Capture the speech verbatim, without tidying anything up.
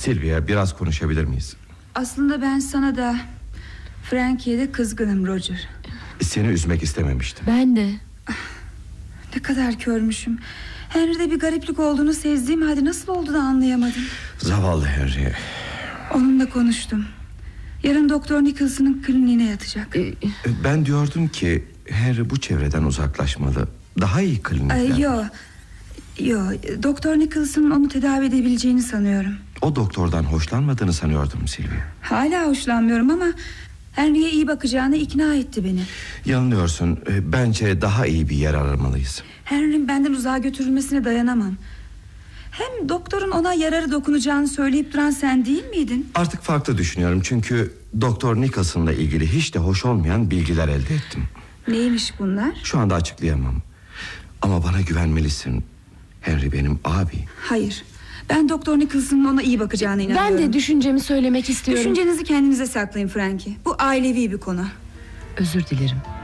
Sylvia, biraz konuşabilir miyiz? Aslında ben sana da Frankie'ye de kızgınım Roger. Seni üzmek istememiştim. Ben de. Ne kadar körmüşüm. Henry'de bir gariplik olduğunu sezdiğim halde nasıl oldu da anlayamadım. Zavallı Henry. Onunla konuştum. Yarın Doktor Nicholson'ın kliniğine yatacak. Ee, Ben diyordum ki Henry bu çevreden uzaklaşmalı. Daha iyi klinikler. Ay, yo, yo, Doktor Nicholson'ın onu tedavi edebileceğini sanıyorum. O doktordan hoşlanmadığını sanıyordum Sylvia. Hala hoşlanmıyorum ama Henry'e iyi bakacağına ikna etti beni. Yanılıyorsun. Bence daha iyi bir yer aramalıyız. Henry'nin benden uzağa götürülmesine dayanamam. Hem doktorun ona yararı dokunacağını söyleyip duran sen değil miydin? Artık farklı düşünüyorum. Çünkü Doktor Nicholson'la ilgili hiç de hoş olmayan bilgiler elde ettim. Neymiş bunlar? Şu anda açıklayamam. Ama bana güvenmelisin. Henry benim abi. Hayır. Ben Doktor Nicholson'ın ona iyi bakacağına inanıyorum. Ben de düşüncemi söylemek istiyorum. Düşüncenizi kendinize saklayın Frankie. Bu ailevi bir konu. Özür dilerim.